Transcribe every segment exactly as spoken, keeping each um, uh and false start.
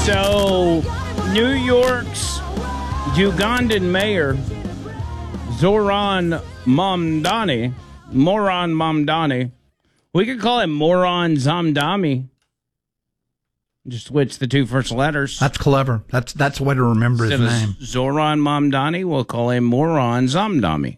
So, New York's Ugandan mayor, Zoran Mamdani, Moran Mamdani, we could call him Moran Zamdami. Just switch the two first letters. That's clever. That's that's a way to remember his Instead name. of Zoran Mamdani, we'll call him Moran Zamdami.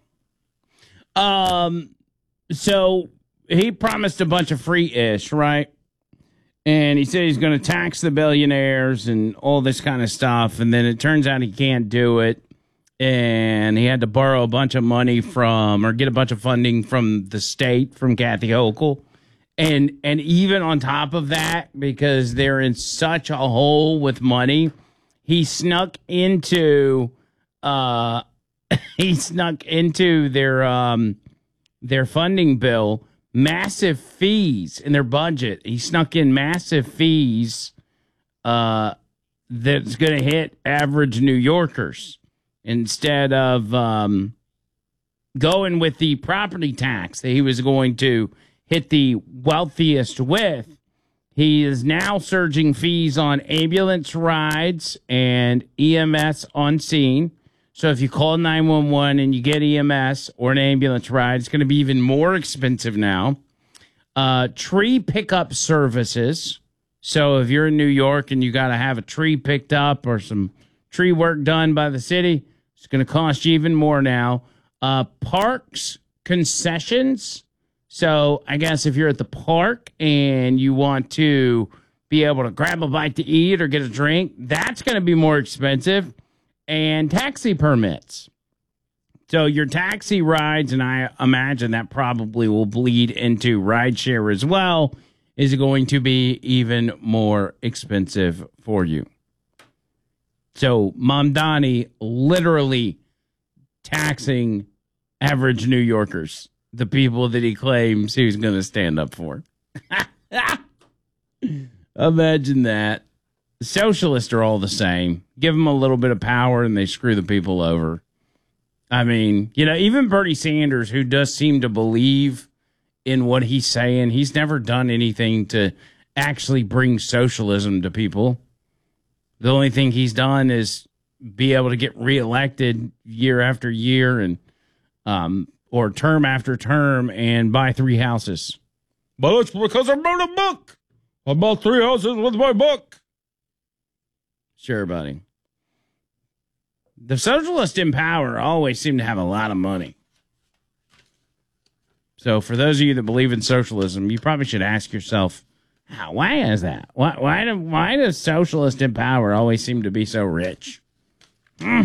Um, so he promised a bunch of free ish, right? And he said he's going to tax the billionaires and all this kind of stuff. And then it turns out he can't do it. And he had to borrow a bunch of money from, or get a bunch of funding from the state, from Kathy Hochul. And and even on top of that, because they're in such a hole with money, he snuck into, uh, he snuck into their um, their funding bill massive fees in their budget. He snuck in massive fees uh, that's going to hit average New Yorkers instead of um, going with the property tax that he was going to hit the wealthiest with. He is now surging fees on ambulance rides and E M S on scene. So if you call nine one one and you get E M S or an ambulance ride, it's going to be even more expensive now. Uh, tree pickup services. So if you're in New York and you got to have a tree picked up or some tree work done by the city, it's going to cost you even more now. Uh, parks concessions. So I guess if you're at the park and you want to be able to grab a bite to eat or get a drink, that's going to be more expensive. And taxi permits. So your taxi rides, and I imagine that probably will bleed into rideshare as well, is going to be even more expensive for you. So Mamdani literally taxing average New Yorkers, the people that he claims he was going to stand up for. Imagine that. The socialists are all the same. Give them a little bit of power and they screw the people over. I mean, you know, even Bernie Sanders, who does seem to believe in what he's saying, he's never done anything to actually bring socialism to people. The only thing he's done is be able to get reelected year after year and um, or term after term and buy three houses. But it's because I wrote a book. I bought three houses with my book. Sure, buddy. The socialists in power always seem to have a lot of money. So for those of you that believe in socialism, you probably should ask yourself, how, why is that? Why, why, do, why does socialists in power always seem to be so rich? Hmm.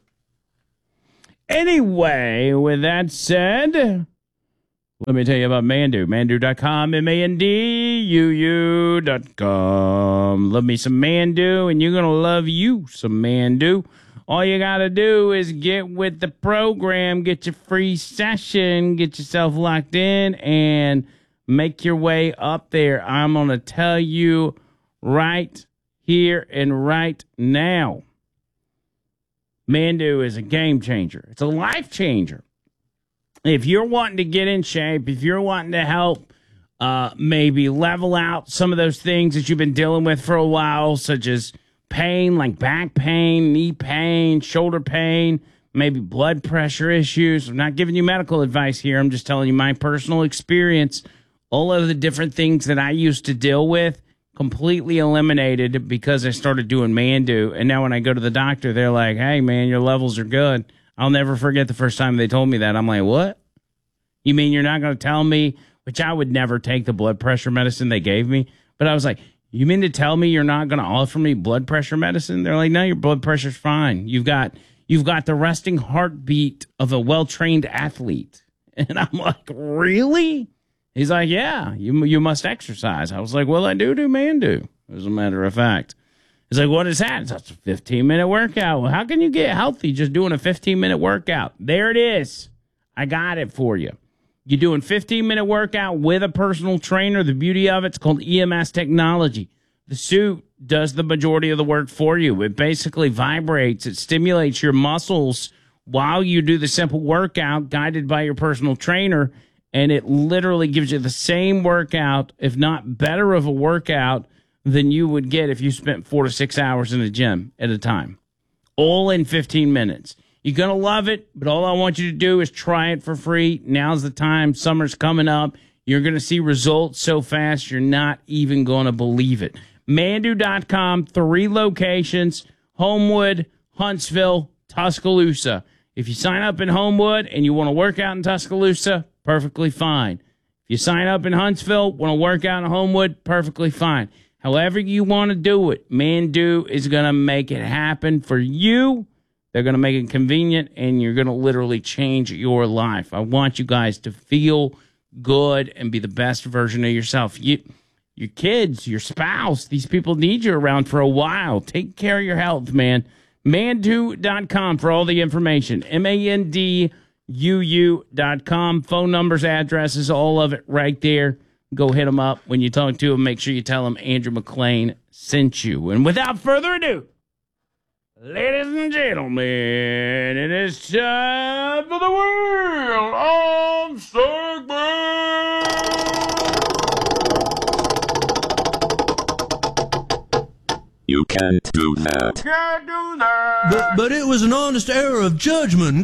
Anyway, with that said, let me tell you about Mandu. Mandu dot com, M A N D U U dot com. Love me some Mandu, and you're going to love you some Mandu. All you got to do is get with the program, get your free session, get yourself locked in, and make your way up there. I'm going to tell you right here and right now. Mandu is a game changer. It's a life changer. If you're wanting to get in shape, if you're wanting to help uh, maybe level out some of those things that you've been dealing with for a while, such as pain, like back pain, knee pain, shoulder pain, maybe blood pressure issues. I'm not giving you medical advice here. I'm just telling you my personal experience. All of the different things that I used to deal with completely eliminated because I started doing Mandu. And now when I go to the doctor, they're like, hey, man, your levels are good. I'll never forget the first time they told me that. I'm like, what? You mean you're not going to tell me? Which I would never take the blood pressure medicine they gave me. But I was like, you mean to tell me you're not going to offer me blood pressure medicine? They're like, no, your blood pressure's fine. You've got you've got the resting heartbeat of a well-trained athlete. And I'm like, really? He's like, yeah, you you must exercise. I was like, well, I do do Mandu, as a matter of fact. He's like, what is that? That's a fifteen-minute workout. Well, how can you get healthy just doing a fifteen-minute workout? There it is. I got it for you. You're doing fifteen-minute workout with a personal trainer. The beauty of it's called E M S technology. The suit does the majority of the work for you. It basically vibrates. It stimulates your muscles while you do the simple workout guided by your personal trainer, and it literally gives you the same workout, if not better of a workout, than you would get if you spent four to six hours in the gym at a time, all in fifteen minutes. You're going to love it, but all I want you to do is try it for free. Now's the time. Summer's coming up. You're going to see results so fast, you're not even going to believe it. Mandu dot com, three locations, Homewood, Huntsville, Tuscaloosa. If you sign up in Homewood and you want to work out in Tuscaloosa, perfectly fine. If you sign up in Huntsville, want to work out in Homewood, perfectly fine. However you want to do it, Mandu is going to make it happen for you. They're going to make it convenient, and you're going to literally change your life. I want you guys to feel good and be the best version of yourself. You, your kids, your spouse, these people need you around for a while. Take care of your health, man. Mandu dot com for all the information. M A N D U U dot com. Phone numbers, addresses, all of it right there. Go hit them up. When you talk to them, make sure you tell them Andrew McLean sent you. And without further ado, ladies and gentlemen, it is time for the Wheel of Segment. You can't do that. Can't do that. But, but it was an honest error of judgment.